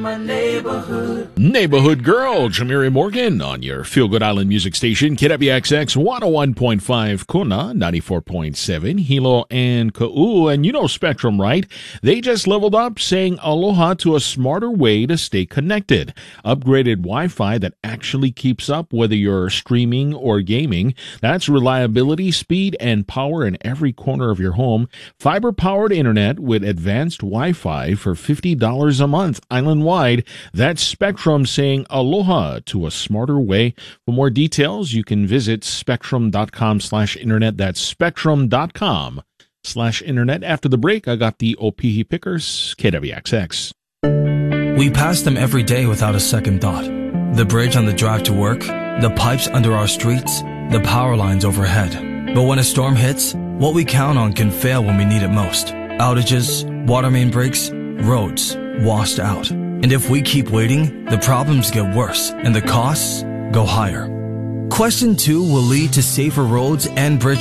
my neighborhood. Neighborhood Girl, Jamiri Morgan on your Feel Good Island music station, KWXX 101.5 Kuna, 94.7 Hilo and Ka'u. And you know Spectrum, right? They just leveled up, saying aloha to a smarter way to stay connected. Upgraded Wi-Fi that actually keeps up whether you're streaming or gaming. That's reliability, speed, and power in every corner of your home. Fiber-powered internet with advanced Wi-Fi for $50 a month island-wide. That's Spectrum saying aloha to a smarter way. For more details, you can visit spectrum.com/internet. That's spectrum.com/internet. After the break, I got the Opihi Pickers, KWXX. We pass them every day without a second thought. The bridge on the drive to work, the pipes under our streets, the power lines overhead. But when a storm hits, what we count on can fail when we need it most. Outages, water main breaks, roads washed out. And if we keep waiting, the problems get worse and the costs go higher. Question 2 will lead to safer roads and bridges.